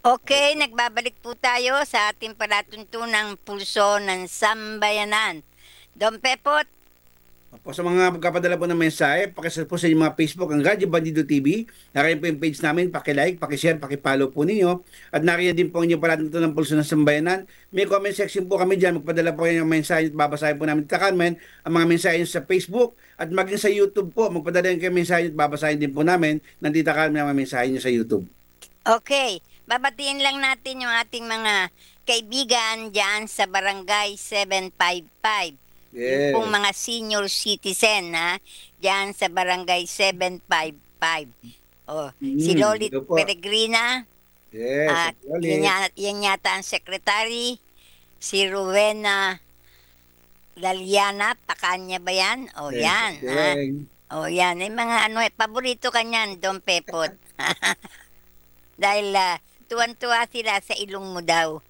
Okay, nagbabalik po tayo sa ating palatuntunang pulso ng sambayanan. Don Pepot, Opo, sa mga magkapadala po ng mensahe, pakishare po sa inyong mga Facebook, ang Radyo Bandido TV. Nariyan po yung page namin, pakilike, pakishare, pakipollow po ninyo. At nariyan din po ang inyong palatuntunan ng Pulso ng Sambayanan. May comment section po kami dyan. Magpadala po kayo ng mensahe at babasahin po namin. Tita Carmen, ang mga mensahe nyo sa Facebook at maging sa YouTube po. Magpadala kayo ng mensahe at babasahin din po namin ng Tita Carmen ang mga mensahe nyo sa YouTube. okay. Babatiin lang natin yung ating mga kaibigan dyan sa Barangay 755. Yung pong Yes. mga senior citizen, ha? Dyan sa Barangay 755. Oh, si Lolit Ito po. Peregrina, Yes. yan, Ulit. yan yata ang secretary. Si Rowena Laliana, Pakanya ba yan? O Yes. yan, ha? Yes. O yan, may mga ano, paborito ka niyan, Don Pepot. Dahil tuwan-tuwa sila sa ilong mo daw.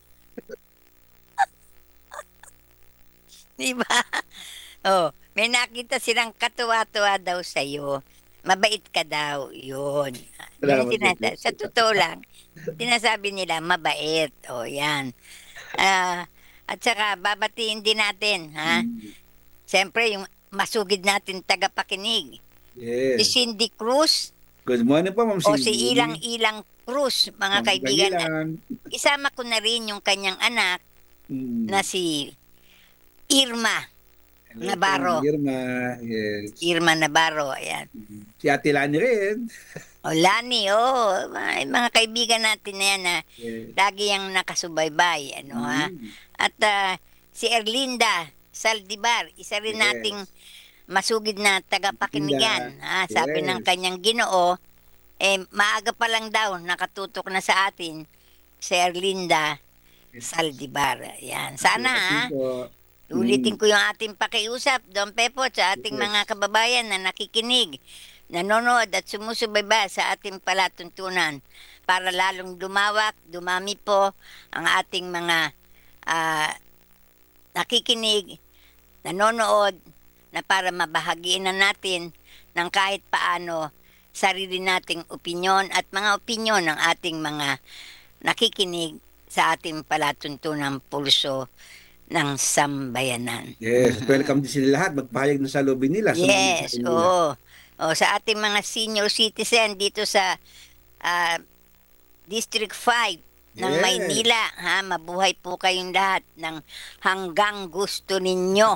Di ba? Oh, may nakita silang katuwa-tuwa daw sa'yo. Mabait ka daw. Yun. Yun ang Salamat po. sa totoo lang, sinasabi nila, mabait. O, yan. Ah, at saka, babatiin din natin, ha? Mm. Siyempre, yung masugid natin tagapakinig. Si Yes. Cindy Cruz Good morning po, Ma'am o si Cindy. Ilang Cruz, mga Ma'am kaibigan. Kahilan. Isama ko na rin yung kanyang anak na Mm. si Irma Hello po, Ma'am Navarro. Irma. Yes. Irma Navarro, ayan. Si Ate Lani rin. O Lani, oh, mga kaibigan natin na yan na Yes. lagi yung nakasubaybay, ano ha. Mm. At si Erlinda Saldivar, isa rin nating Yes. masugid na Inda. tagapakinggan. Sabi ng Yes. kanyang Ginoo, maaga pa lang daw nakatutok na sa atin si Erlinda Yes. Saldivar. Ayan. Sana Blessing po. ulitin Mm. ko yung ating pakiusap, Don Pepo, sa ating mga Yes. kababayan na nakikinig, nanonood at sumusubayba sa ating palatuntunan para lalong lumawak, dumami po ang ating mga ah, nakikinig, nanonood, na para mabahagiin na natin ng kahit paano sarili nating opinyon at mga opinyon ng ating mga nakikinig sa ating palatuntunang pulso ng sambayanan. Yes. Welcome din sila lahat. Magpahayag na sa lobby nila sa mga mensahe Yes, nila. oo. O, sa ating mga senior citizen dito sa ah, District 5 ng Yes. Maynila, ha, mabuhay po kayong lahat ng hanggang gusto ninyo.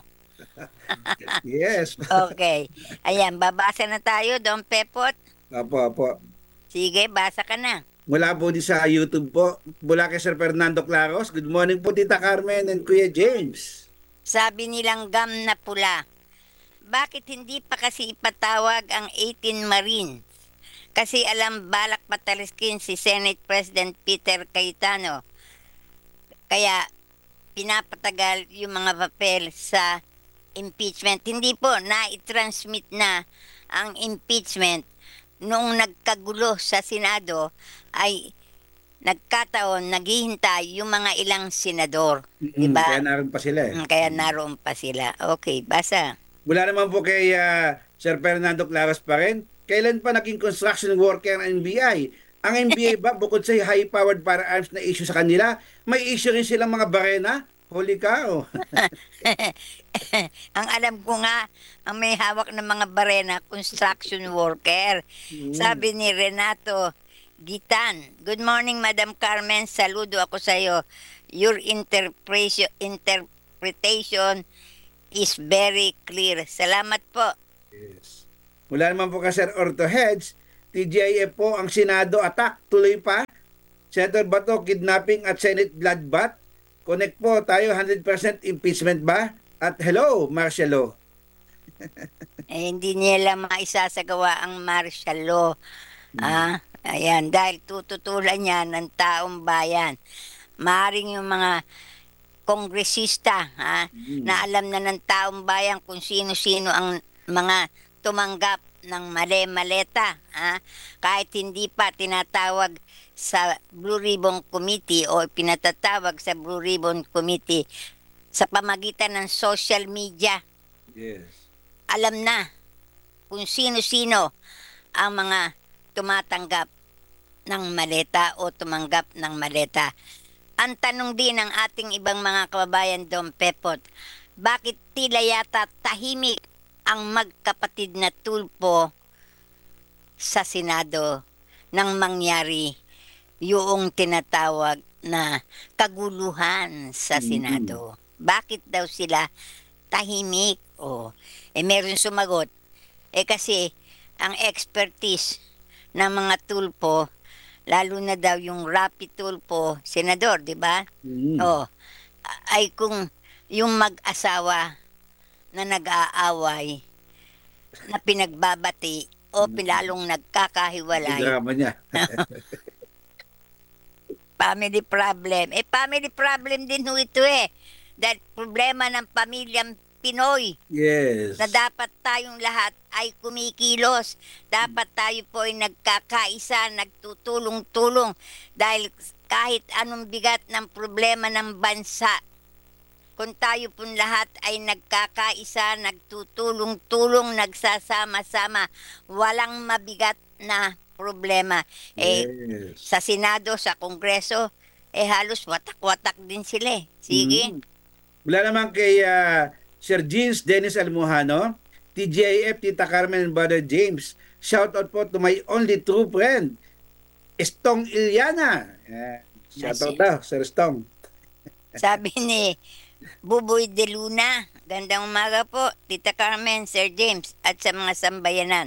Yes. Okay. Ayan, babasa na tayo, Don Pepot. Apo, apo. Sige, basa ka na. Mula po din sa YouTube po. Mula kay Sir Fernando Claros. Good morning po, Tita Carmen and Kuya James. Sabi nilang gam na pula, bakit hindi pa kasi ipatawag ang 18 Marines? Kasi alam balak pataliskin si Senate President Peter Cayetano. Kaya pinapatagal yung mga papel sa impeachment. Hindi po, na-transmit na ang impeachment noong nagkagulo sa Senado ay nagkataon, naghihintay yung mga ilang senador. Diba? Kaya naroon pa sila eh. Kaya naroon pa sila. Okay, basa. Mula naman po kay Sir Fernando Claros pa rin. Kailan pa naging construction worker ang NBI? Ang NBI ba, bukod sa high-powered firearms na issue sa kanila, may issue rin silang mga barena? Holy cow. Ang alam ko nga, ang may hawak ng mga barena, construction worker. Sabi ni Renato Gitan, good morning, Madam Carmen. Saludo ako sa iyo. Your interpretation is very clear. Salamat po. Yes. Mula naman po kay Sir Orto Heads, TGIF po ang Senado attack. Tuloy pa. Senator Bato, kidnapping at Senate bloodbath. Connect po tayo, 100% impeachment ba? At hello, martial law. Hindi nila maisasagawa ang martial law. Ayan, dahil tututulan yan ng taong bayan. Maaring yung mga kongresista na alam na ng taong bayan kung sino-sino ang mga tumanggap ng mali-maleta. Kahit hindi pa tinatawag sa Blue Ribbon Committee o pinatatawag sa Blue Ribbon Committee sa pamagitan ng social media, Yes. alam na kung sino-sino ang mga tumatanggap ng maleta o tumanggap ng maleta. Ang tanong din ng ating ibang mga kababayan Dom Pepot, bakit tila yata tahimik ang magkapatid na Tulfo sa Senado nang mangyari yung tinatawag na kaguluhan sa Mm. Senado? Bakit daw sila tahimik? Meron sumagot. Kasi ang expertise ng mga Tulfo, lalo na daw yung Rapi Tulfo, senador, di ba? Mm. Oh, ay kung yung mag-asawa na nag-aaway, na pinagbabati o lalong Yung nagkakahiwalay, drama niya. family problem. Family problem din ho ito eh. Dahil problema ng pamilyang Pinoy na Yes. dapat tayong lahat ay kumikilos. Dapat tayo po ay nagkakaisa, nagtutulong-tulong. Dahil kahit anong bigat ng problema ng bansa, kung tayo pong lahat ay nagkakaisa, nagtutulong-tulong, nagsasama-sama, walang mabigat na problema. Yes. Sa Senado, sa Kongreso, halos watak-watak din sila eh. Sige. Mm. Mula naman kay Sir Jeans Dennis Almohano, TGIF, Tita Carmen and Brother James. Shout out po to my only true friend, Estong Iliana. Shout out Nasi- daw, Sir Estong. Sabi ni Buboy de Luna, gandang umaga po, Tita Carmen, Sir James, at sa mga sambayanan.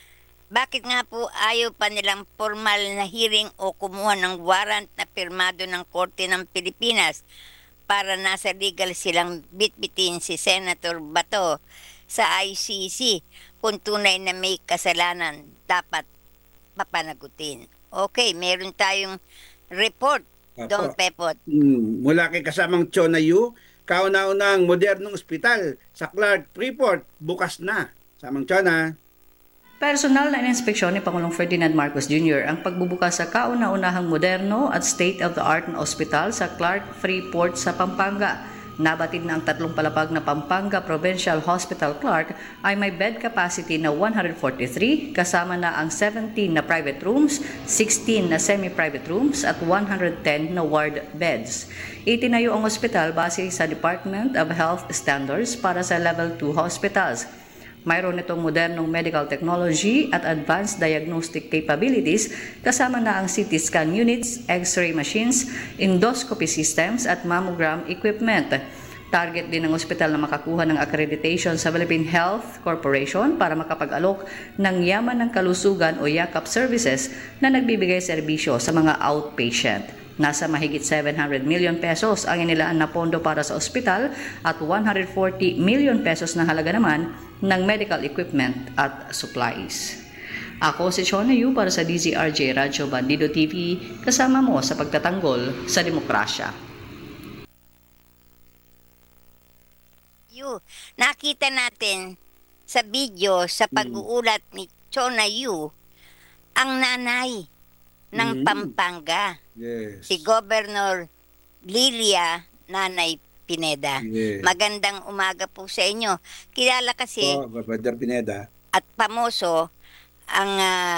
Bakit nga po ayaw pa nilang formal na hearing o kumuha ng warrant na pirmado ng Korte ng Pilipinas para nasa legal silang bitbitin si Senator Bato sa ICC kung tunay na may kasalanan dapat papanagutin? Okay, meron tayong report, Don Apo. Pepot. Mula kay kasamang Chona Yu, kauna-unang modernong ospital sa Clark Freeport, bukas na. Samang Chona. Personal na inspeksyon ni Pangulong Ferdinand Marcos Jr. ang pagbubukas sa kauna-unahang moderno at state-of-the-art na ospital sa Clark Freeport sa Pampanga. Nabatid na ang 3 palapag na Pampanga Provincial Hospital Clark ay may bed capacity na 143 kasama na ang 17 na private rooms, 16 na semi-private rooms at 110 na ward beds. Itinayo ang ospital base sa Department of Health Standards para sa Level 2 hospitals. Mayroon itong modernong medical technology at advanced diagnostic capabilities kasama na ang CT scan units, X-ray machines, endoscopy systems at mammogram equipment. Target din ng ospital na makakuha ng accreditation sa Philippine Health Corporation para makapag-alok ng yaman ng kalusugan o YACAP services na nagbibigay serbisyo sa mga outpatient. Nasa mahigit 700 million pesos ang inilaan na pondo para sa ospital at 140 million pesos na halaga naman ng medical equipment at supplies. Ako si Chona Yu para sa DZRJ Radyo Bandido TV, kasama mo sa pagtatanggol sa demokrasya. Nakita natin sa video sa pag-uulat ni Chona Yu ang nanay ng Pampanga, Yes. si Governor Lilia Nanay Pineda. Yes. Magandang umaga po sa inyo. Kilala kasi Brother Pineda. at pamoso ang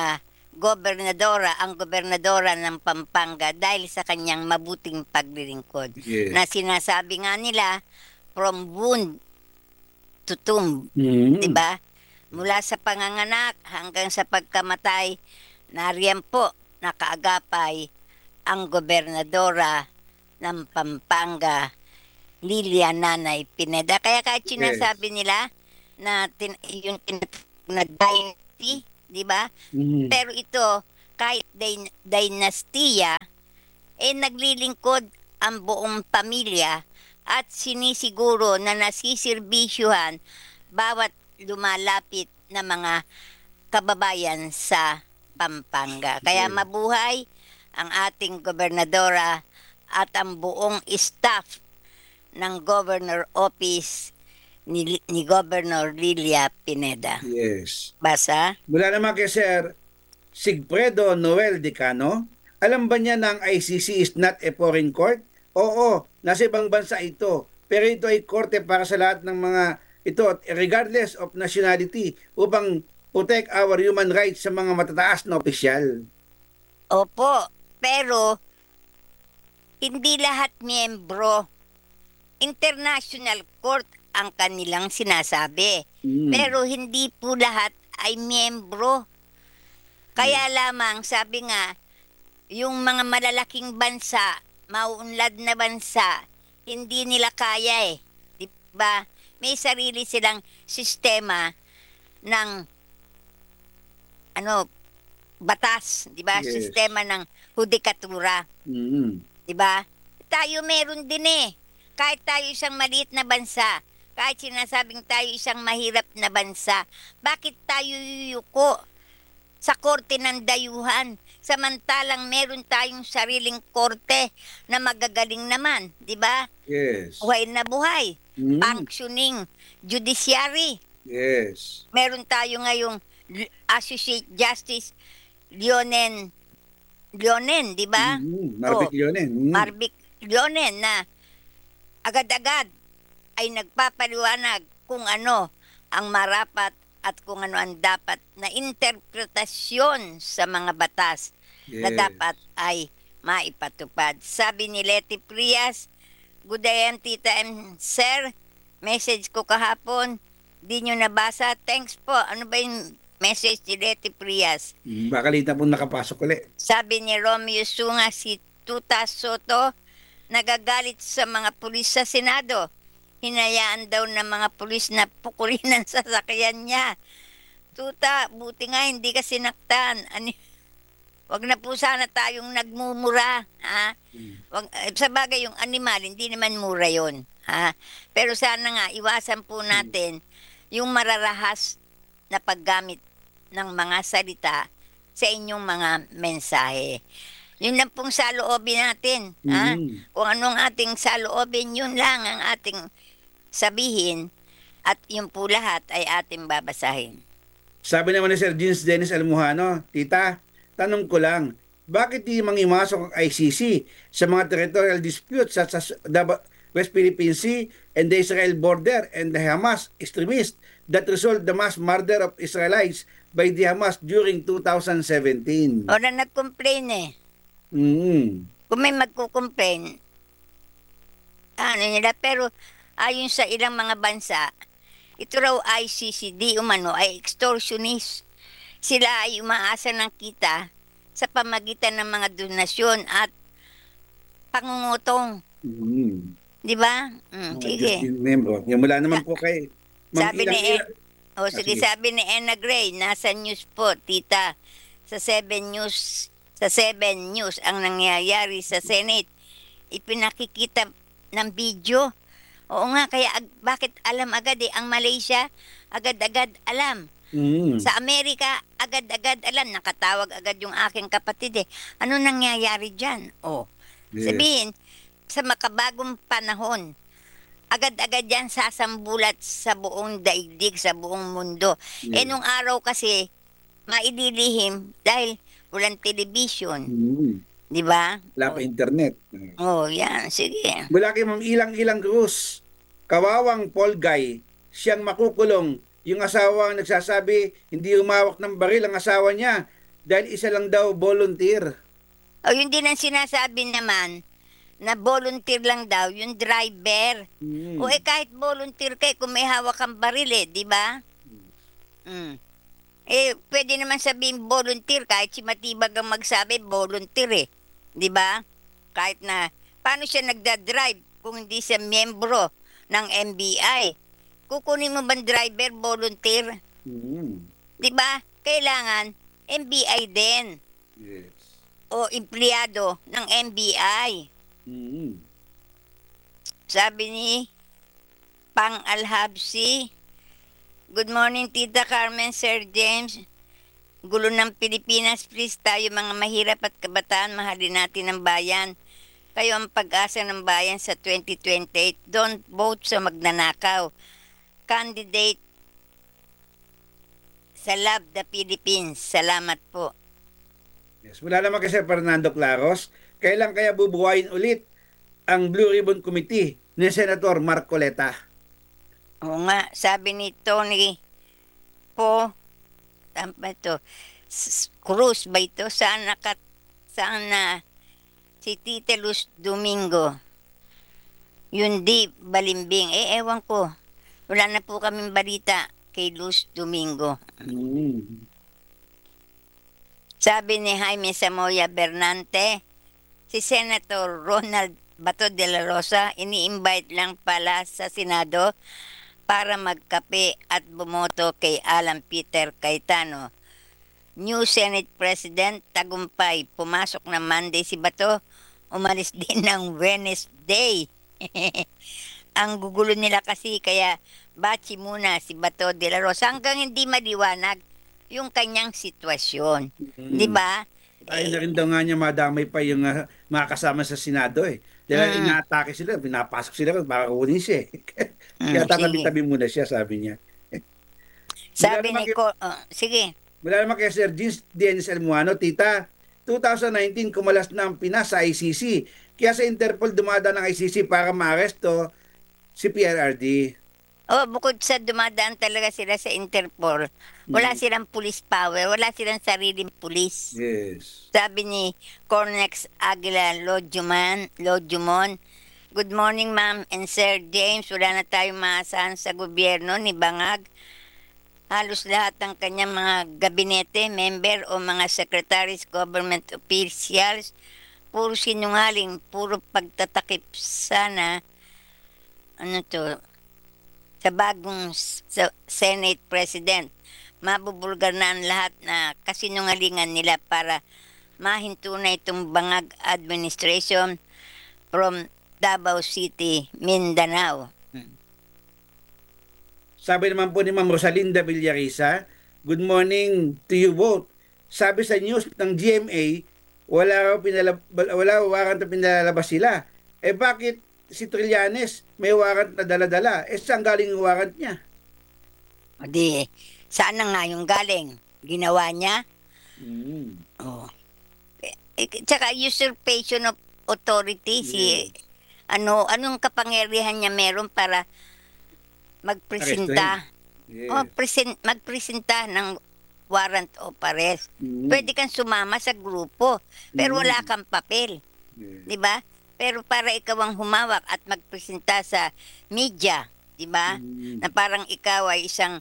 gobernadora ng Pampanga dahil sa kanyang mabuting paglilingkod. Yes. Na sinasabi nga nila, from wound to tomb, Mm. 'di ba? Mula sa panganganak hanggang sa pagkamatay, nariyan po nakaagapay ang gobernadora ng Pampanga, Lilia Nanay Pineda. Kaya kahit sinasabi nila na yung na dynasty, 'di ba? Mm. Pero ito, kahit dynastiya, naglilingkod ang buong pamilya at sinisiguro na nasisirbisyuhan bawat lumalapit na mga kababayan sa Pampanga. Kaya mabuhay ang ating gobernadora at ang buong staff ng Governor Office ni Governor Lilia Pineda. Yes. Basa? Mula naman kay Sir Sigfredo Noel Decano, alam ba niya na ang ICC is not a foreign court? Oo, nasa ibang bansa ito. Pero ito ay korte para sa lahat ng mga ito, regardless of nationality, upang protect our human rights sa mga matataas na opisyal. Opo, pero hindi lahat miyembro. International Court ang kanilang sinasabi. Mm. Pero hindi po lahat ay miyembro. Kaya lamang, sabi nga, yung mga malalaking bansa, mauunlad na bansa, hindi nila kaya eh. Di ba? May sarili silang sistema ng ano, batas, di ba? Yes. Sistema ng hudikatura, Mm. di ba? Tayo meron din eh. Kahit tayo isang maliit na bansa, kahit sinasabing tayo isang mahirap na bansa, bakit tayo yuyuko sa korte ng dayuhan? Samantalang meron tayong sariling korte na magagaling naman, di ba? Yes. Buhay na buhay. Mm. Functioning judiciary. Yes. Meron tayo ngayong Associate Justice Leonen, di ba? Marbit Oh, yun eh. Mm. Marvic Leonen na agad-agad ay nagpapaliwanag kung ano ang marapat at kung ano ang dapat na interpretasyon sa mga batas na Yes. dapat ay maipatupad. Sabi ni Leti Prias, "Good day, Tita and Sir. Message ko kahapon, di nyo nabasa. Thanks po." Ano ba yung message ni Leti Prias? Baka late na po nakapasok ulit. Sabi ni Romeo Sunga, si Tuta Soto, nagagalit sa mga pulis sa Senado. Hinayaan daw ng mga pulis na pukulin ang sasakyan niya. Tuta, buti nga hindi ka sinaktan. Wag na po sana tayong nagmumura. Ha? Sa bagay yung animal, hindi naman mura yon. Ha? Pero sana nga, iwasan po natin yung mararahas na paggamit ng mga salita sa inyong mga mensahe. Yun lang pong saloobin natin. Ha? Mm. Kung anong ating saloobin, yun lang ang ating sabihin at yung po lahat ay ating babasahin. Sabi naman ni Sir Jeans Dennis Almuhano, Tita, tanong ko lang, bakit di mangimasok ang ICC sa mga territorial disputes sa West Philippine Sea and the Israel border and the Hamas extremists that result the mass murder of Israelites by the Hamas during 2017? O na nag-complain eh. Mm. Kung may magkukomplain, ano nila, pero ayon sa ilang mga bansa, ito raw ICC, di umano, ay extortionist. Sila ay umaasa ng kita sa pamagitan ng mga donasyon at pangungutong. Mm. Di ba? Sige. Member. Yung mula naman po kay Ma'am Sabi ni Ilang- sige, sige. sabi ni Enna Gray, nasa news po, tita, sa 7 News, sa 7 News ang nangyayari sa Senate. Ipinakikita ng video. Oo nga, kaya bakit alam agad eh, ang Malaysia, agad-agad alam. Mm. Sa Amerika, agad-agad alam. Nakatawag agad yung aking kapatid eh. Ano nangyayari dyan? Oh, Yes. sabihin, sa makabagong panahon, agad-agad yan sasambulat sa buong daigdig, sa buong mundo. Yes. Eh nung araw kasi, maililihim dahil walang television. Mm. Di ba? Wala pa internet. Oh, yan. Sige. Mula kay Ma'am Ilang Cruz, kawawang Paul Guy, siyang makukulong. Yung asawa ang nagsasabi, hindi umawak ng baril ang asawa niya dahil isa lang daw volunteer. O yun din ang sinasabi naman na volunteer lang daw, yung driver. Mm. O kahit volunteer kay kung may hawak kang baril eh, di ba? Mm. Eh, pwede naman sabihin volunteer kahit si Matibag ang magsabi, volunteer eh. Di ba? Kahit na, paano siya nagda-drive kung hindi siya miyembro ng NBI? Kukunin mo bang driver, volunteer? Mm. Di ba? Kailangan NBI din Yes. o empleyado ng NBI. Mm. Sabi ni Pang Alhabsi, "Good morning, Tita Carmen, Sir James. Gulo ng Pilipinas, please tayo mga mahirap at kabataan, mahalin natin ang bayan. Kayo ang pag-asa ng bayan sa 2028. Don't vote sa magnanakaw. Candidate sa Love the Philippines. Salamat po." Yes. Mula naman kay Sir Fernando Claros, kailan kaya bubuhayin ulit ang Blue Ribbon Committee ni Senator Marcoleta? Oo nga, sabi ni Tony po, tama ba ito? Cruz ba ito? Saan saan na si Tita Luz Domingo, yun di balimbing. Ewan ko. Wala na po kaming balita kay Luz Domingo. Mm. Sabi ni Jaime Samoya Bernante, si Senator Ronald Bato de la Rosa ini-invite lang pala sa Senado para magkape at bumoto kay Alan Peter Cayetano. New Senate President tagumpay. Pumasok na Monday si Bato, umalis din ng Wednesday. Ang gugulo nila kasi kaya bachi muna si Bato de la Rosa hanggang hindi maliwanag yung kanyang sitwasyon. Di ba? Ayaw na rin daw nga niya madamay pa yung mga kasama sa Senado eh. Dahil inaatake sila, pinapasok sila para kunin siya eh. Kaya sige. tatabi-tabi muna siya, sabi niya. Sabi Wala ni naman sige. Wala naman kay Sir Dennis Almuano, tita, 2019 kumalas na ang Pinas sa ICC. Kaya sa Interpol dumadaan ng ICC para maaresto si PRRD. Oh, bukod sa dumadaan talaga sila sa Interpol, wala silang police power, wala silang sariling pulis. Yes. Sabi ni Cornex Aguila Lodjumon, good morning ma'am and Sir James, wala na tayong maasahan sa gobyerno ni Bangag. Halos lahat ng kanyang mga gabinete, member o mga secretaries, government officials, puro sinungaling, puro pagtatakip sana, sa bagong Senate President. Mabubulgar na ang lahat na kasinungalingan nila para mahinto na itong Bangag administration from Davao City, Mindanao. Sabi naman po ni Ma'am Rosalinda Villarisa, good morning to you both. Sabi sa news ng GMA, wala warrant na pinalalabas sila. Eh bakit si Trillanes may warrant na dala-dala? Eh saan galing yung warrant niya? O di, saan na nga yung galing? Ginawa niya? Mm. Oh. Tsaka usurpation of authority, anong kapangyarihan niya meron para magpresenta? Yes. Magpresenta ng warrant of arrest. Mm. Pwede kang sumama sa grupo, pero wala kang papel. Yeah. 'Di ba? Pero para ikaw ang humawak at magpresenta sa media, 'di ba? Na parang ikaw ay isang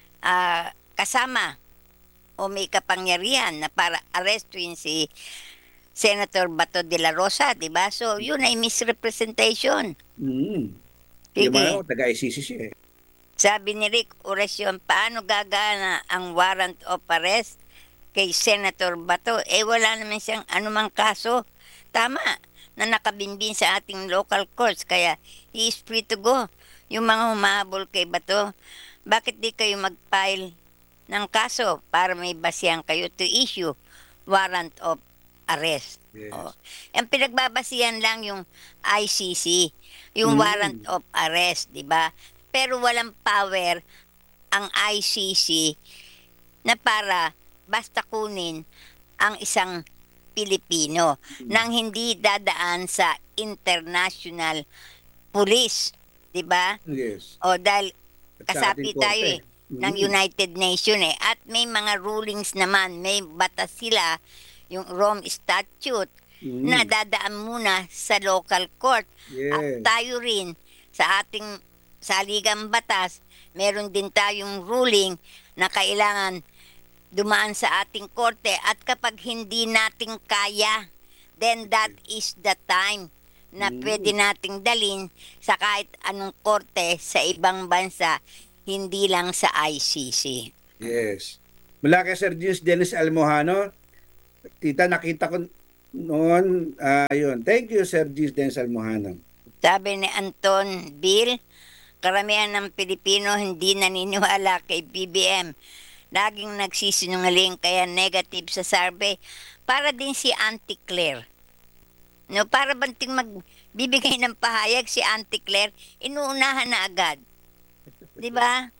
kasama o may kapangyarihan na para arrestuin si Senator Bato de la Rosa, 'di ba? So, yun ay misrepresentation. Mm. Sige. Yung mga taga-ICC siya eh. Sabi ni Rick Oracion, paano gagana ang warrant of arrest kay Senator Bato? Wala naman siyang anumang kaso. Tama, na nakabimbing sa ating local courts, kaya he is free to go. Yung mga humahabol kay Bato, bakit di kayo mag-file ng kaso para may basihan kayo to issue warrant of arrest? Yes. Ang pinagbabasihan lang yung ICC, yung warrant of arrest, di ba? Pero walang power ang ICC na para basta kunin ang isang Pilipino nang hindi dadaan sa international police, 'di ba? Yes. O dahil At sa kasapi ating korte. tayo ng United Nations at may mga rulings naman, may batas sila, yung Rome Statute na dadaan muna sa local court. At Yes. tayo rin sa ating saligang batas, meron din tayong ruling na kailangan dumaan sa ating korte, at kapag hindi natin kaya, then that is the time na pwede nating dalhin sa kahit anong korte sa ibang bansa, hindi lang sa ICC. Yes. Mula kay Sir Dennis Almohano, tita, nakita ko noon, yun. Thank you, Sir Dennis Almohano. Sabi ni Anton Bill, karamihan ng Pilipino hindi naniniwala kay BBM. Laging nagsisinungaling kaya negative sa survey. Para din si Auntie Claire. No, para banting magbibigay ng pahayag si Auntie Claire, inuunahan na agad. 'Di ba?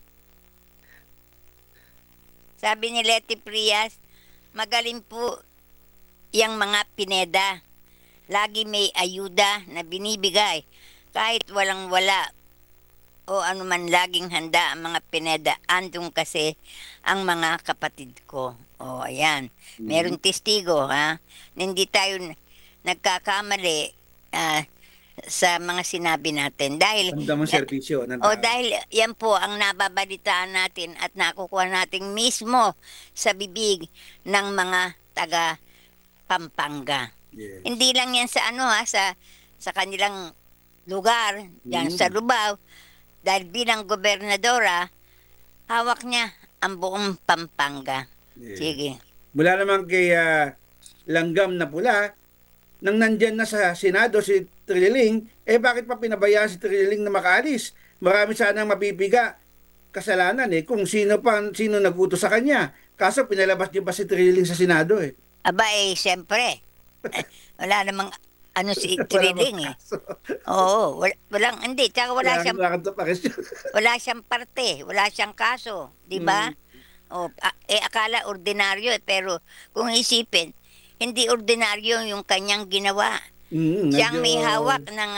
Sabi ni Leti Prias, magaling po yang mga Pineda. Lagi may ayuda na binibigay. Kahit walang-wala o anuman, laging handa ang mga Pineda. Andun kasi ang mga kapatid ko. O, ayan. Merong testigo, ha? Hindi tayo nagkakamali sa mga sinabi natin. Dahil, Tanda mong serbisyo ng o tao. dahil yan po ang nababalitaan natin at nakukuha natin mismo sa bibig ng mga taga Pampanga. Yes. Hindi lang yan sa sa kanilang lugar, yan sa Lubao, dahil bilang gobernadora, hawak niya ang buong Pampanga. Yes. Sige. Mula naman kay Langgam na Pula, nang nandyan na sa Senado si Trilling, bakit pa pinabayaan si Trilling na makaalis? Marami sanang mapipiga kasalanan kung sino nag-utos sa kanya. Kaso pinalabas niyo pa si Trilling sa Senado Aba siyempre, wala namang si Wala Trilling bang kaso? Oo, hindi, tsaka Wala wala siyang parte, wala siyang kaso, di ba? Akala ordinaryo pero kung isipin, hindi ordinaryo yung kanyang ginawa. Siyang may hawak ng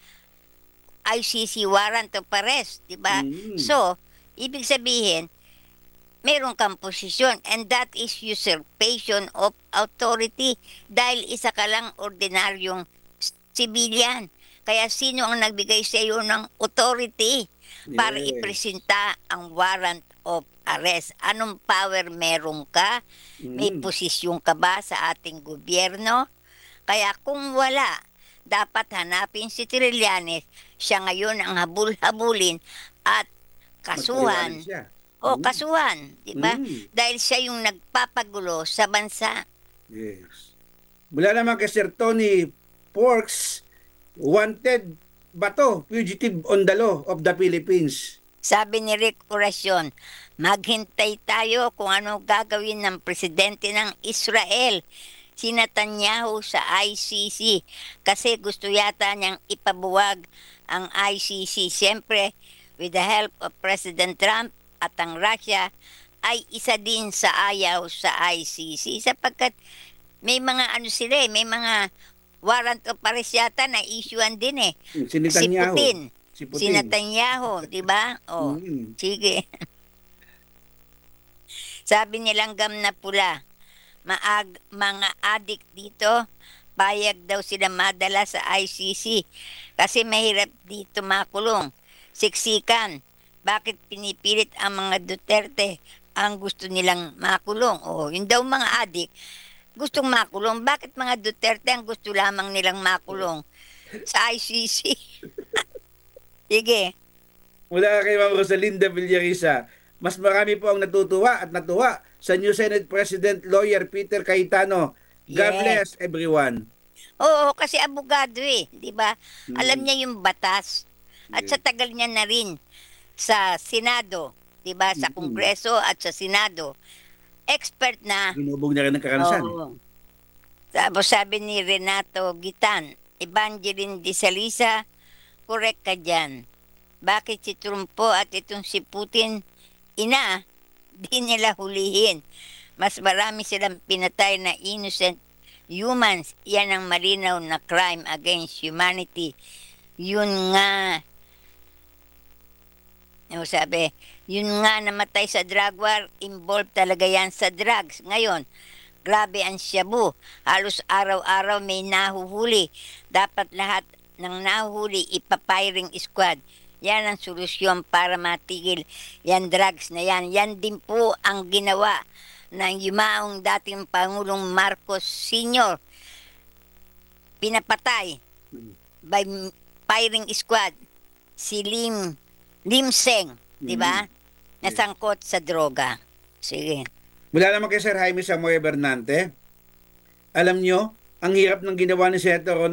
ICC warrant of arrest, di ba? So, ibig sabihin, meron kang posisyon and that is usurpation of authority dahil isa ka lang ordinaryong civilian. Kaya sino ang nagbigay sa iyo ng authority para Yes. ipresenta ang warrant of arrest? Anong power meron ka? May posisyon ka ba sa ating gobyerno? Kaya kung wala, dapat hanapin si Trillanes. Siya ngayon ang habul-habulin at kasuhan. Magpaliwanag siya. Kasuhan, di ba? Mm. Dahil siya yung nagpapagulo sa bansa. Yes. Mula naman kay Sir Tony Porks, wanted ba to? Fugitive on the law of the Philippines. Sabi ni Rick Oracion, maghintay tayo kung ano gagawin ng presidente ng Israel, si Netanyahu sa ICC, kasi gusto yata niyang ipabuwag ang ICC. Siyempre, with the help of President Trump at ang Russia, ay isa din sa ayaw sa ICC sapagkat may mga may mga warrant of arrest yata na issuean din Si Netanyahu. Si Netanyahu, di ba? Sige. Sabi nilang Langgam na Pula, mga adik dito, payag daw sila madala sa ICC kasi mahirap dito makulong. Siksikan, bakit pinipilit ang mga Duterte ang gusto nilang makulong? Yun daw mga adik, gustong makulong. Bakit mga Duterte ang gusto lamang nilang makulong sa ICC? Sige. Mula kay Ma'am Rosalinda Villarisa, mas marami po ang natutuwa at natuwa sa new Senate President Lawyer Peter Cayetano. God Yes. bless everyone. Oo, kasi abogado di ba? Alam niya yung batas. At sa tagal niya na rin sa Senado, di ba? Sa Kongreso at sa Senado. Expert na. Ginubog na rin ng karanasan. Oo. Tapos sabi ni Renato Gitan, Evangeline de Salisa, correct ka dyan. Bakit si Trumpo at itong si Putin, di nila hulihin. Mas marami silang pinatay na innocent humans. Yan ang malinaw na crime against humanity. Yun nga, yun nga namatay sa drug war, involved talaga yan sa drugs. Ngayon, grabe ang shabu. Halos araw-araw may nahuhuli. Dapat lahat ng nahuhuli ipapiring squad. Yan ang solusyon para matigil yan drugs na yan. Yan din po ang ginawa ng yumaong dating Pangulong Marcos Sr. Pinapatay by firing squad si Lim Seng, di ba? Nasangkot sa droga. Sige. Mula naman kay Sir Jaime Samoy Bernante, alam nyo, ang hirap ng ginawa ni Senator